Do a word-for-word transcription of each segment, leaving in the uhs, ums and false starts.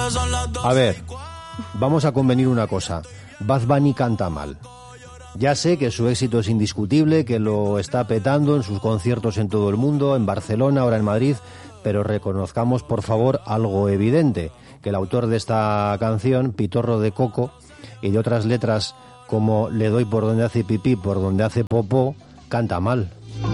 A ver, vamos a convenir una cosa. Bad Bunny canta mal. Ya sé que su éxito es indiscutible, que lo está petando en sus conciertos en todo el mundo, en Barcelona, ahora en Madrid, pero reconozcamos, por favor, algo evidente, que el autor de esta canción, Pitorro de Coco, y de otras letras como Le doy por donde hace pipí, por donde hace popó, canta mal.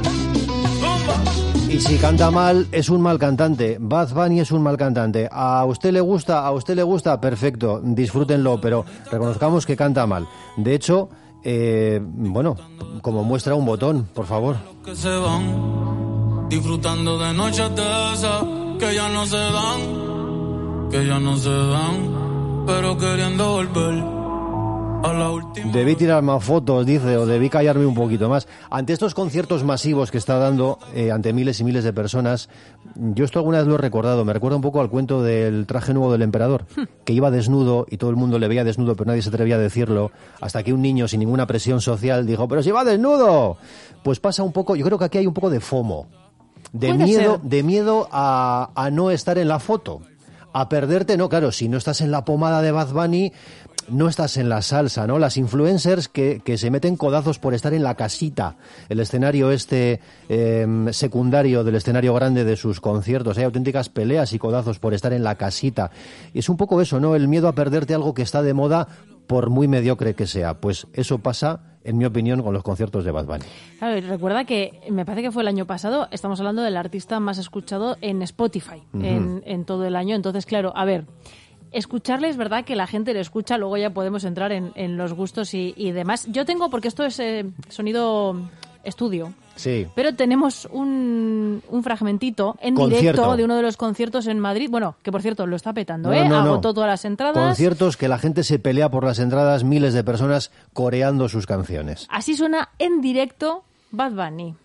Y si canta mal, es un mal cantante. Bad Bunny es un mal cantante. ¿A usted le gusta? ¿A usted le gusta? Perfecto, disfrútenlo, pero reconozcamos que canta mal. De hecho, eh, bueno, como muestra un botón, por favor. Que se van, disfrutando de noches de esas que ya no se dan, que ya no se dan, pero queriendo volver. Debí tirar más fotos, dice, o debí callarme un poquito más. Ante estos conciertos masivos que está dando, eh, ante miles y miles de personas, yo esto alguna vez lo he recordado, me recuerda un poco al cuento del traje nuevo del emperador, que iba desnudo y todo el mundo le veía desnudo, pero nadie se atrevía a decirlo, hasta que un niño sin ninguna presión social dijo, ¡pero si va desnudo! Pues pasa un poco, yo creo que aquí hay un poco de FOMO, de miedo, de miedo a, a no estar en la foto, a perderte, no, claro, si no estás en la pomada de Bad Bunny, no estás en la salsa, ¿no? Las influencers que, que se meten codazos por estar en la casita, el escenario este eh, secundario del escenario grande de sus conciertos. Hay auténticas peleas y codazos por estar en la casita. Y es un poco eso, ¿no? El miedo a perderte algo que está de moda por muy mediocre que sea. Pues eso pasa, en mi opinión, con los conciertos de Bad Bunny. Claro, y recuerda que, me parece que fue el año pasado, estamos hablando del artista más escuchado en Spotify, uh-huh. en, en todo el año. Entonces, claro, a ver... Escucharle es verdad que la gente le escucha, luego ya podemos entrar en, en los gustos y, y demás. Yo tengo, porque esto es eh, sonido estudio, sí, pero tenemos un, un fragmentito en Concierto. directo de uno de los conciertos en Madrid. Bueno, que por cierto lo está petando, no, ¿eh? No, no. Agotó todas las entradas. Conciertos que la gente se pelea por las entradas, miles de personas coreando sus canciones. Así suena en directo Bad Bunny.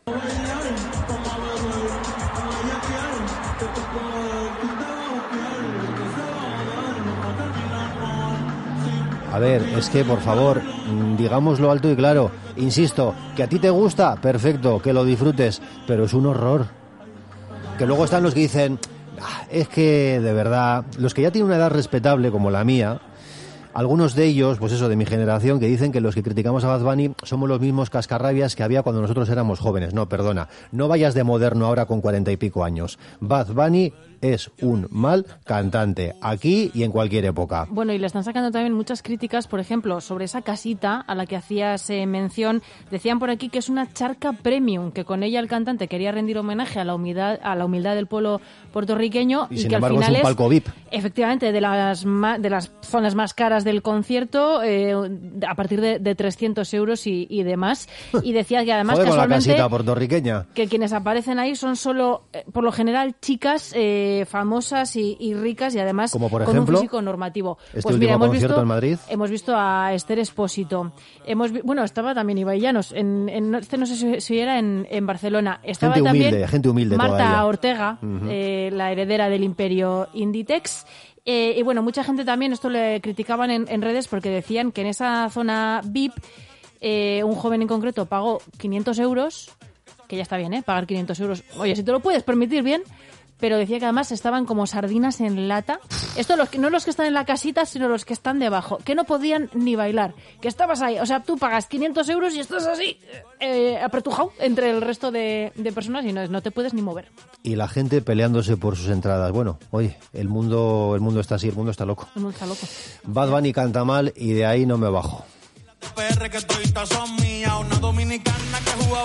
A ver, es que, por favor, digámoslo alto y claro. Insisto, que a ti te gusta, perfecto, que lo disfrutes, pero es un horror. Que luego están los que dicen, ah, es que, de verdad, los que ya tienen una edad respetable como la mía, algunos de ellos, pues eso, de mi generación, que dicen que los que criticamos a Bad Bunny somos los mismos cascarrabias que había cuando nosotros éramos jóvenes. No, perdona, no vayas de moderno ahora con cuarenta y pico años. Bad Bunny es un mal cantante, aquí y en cualquier época. Bueno, y le están sacando también muchas críticas, por ejemplo, sobre esa casita a la que hacías eh, mención. Decían por aquí que es una charca premium, que con ella el cantante quería rendir homenaje a la humildad, a la humildad del pueblo puertorriqueño y, y sin que embargo, al final es un palco V I P. Efectivamente, de las, ma- de las zonas más caras del concierto, eh, a partir de, de trescientos euros y, y demás. Y decía que además Joder, casualmente con la casita puertorriqueña. Que quienes aparecen ahí son solo, eh, por lo general, chicas eh, famosas y, y ricas y además como por con ejemplo, un físico normativo. Este pues último mira, hemos concierto visto, en Madrid. hemos visto a Esther Expósito. Hemos vi- bueno, estaba también Ibai Llanos. En, en, este no sé si, si era en, en Barcelona. Estaba gente también humilde, gente humilde Marta toda ella. Ortega, uh-huh. eh, la heredera del imperio Inditex. Eh, y bueno, mucha gente también, esto le criticaban en, en redes porque decían que en esa zona V I P eh, un joven en concreto pagó quinientos euros, que ya está bien, ¿eh? Pagar quinientos euros. Oye, si te lo puedes permitir, bien. Pero decía que además estaban como sardinas en lata. Esto los que, no los que están en la casita, sino los que están debajo. Que no podían ni bailar. Que estabas ahí. O sea, tú pagas quinientos euros y estás así, eh, apretujado entre el resto de, de personas y no, no te puedes ni mover. Y la gente peleándose por sus entradas. Bueno, oye, el mundo, el mundo está así, el mundo está loco. El mundo está loco. Bad Bunny canta mal y de ahí no me bajo. P R que todavía son mías, una dominicana que juega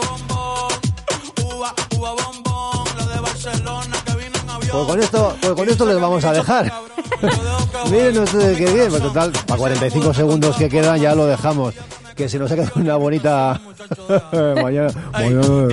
bombón, uva, uva bombón, la de Barcelona que vino en avión. Pues con esto, pues con esto les vamos a dejar. Miren ustedes qué bien, pues total, para cuarenta y cinco segundos que quedan ya lo dejamos. Que se nos ha quedado una bonita mañana. mañana.